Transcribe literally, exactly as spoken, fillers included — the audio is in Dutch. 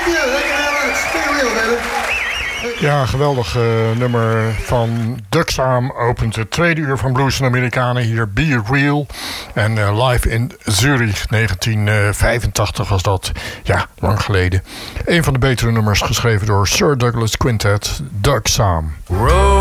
Ja, geweldig uh, nummer van Duckzaam opent het tweede uur van Blues en Amerikanen. Hier Be Real. En uh, live in Zurich, negentien vijfentachtig was dat. Ja, lang geleden. Een van de betere nummers geschreven door Sir Douglas Quintet, Duckzaam.